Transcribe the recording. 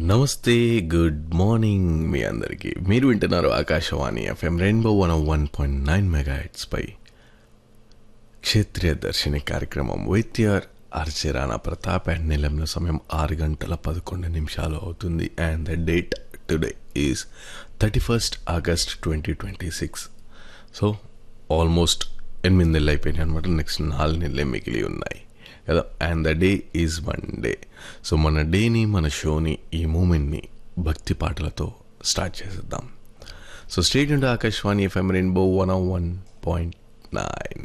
నమస్తే, good morning మీ అందరికీ. మీరు వింటున్నారు ఆకాశవాణి ఎఫ్ఎం రెయిన్బో 101.9 మెగాహెర్ట్జ్ పై క్షేత్రీయ దర్శిని కార్యక్రమం విత్ యువర్ అర్చరానా ప్రతాప్. అండ్ నిలంలో సమయం 6:11 అవుతుంది. And the date today is 31st August 2026. So almost 8 నెలలు అయిపోయినాయి అనమాట. నెక్స్ట్ 4 నెలలే మిగిలి ఉన్నాయి కదా. And the day is Monday. So మన డేని, మన షోని, ఈ మూమెంట్ని భక్తి పాటలతో స్టార్ట్ చేసేద్దాం. సో స్టేట్ నుండి ఆకాశవాణి ఎఫ్ఎం రెయిన్బో 101.9.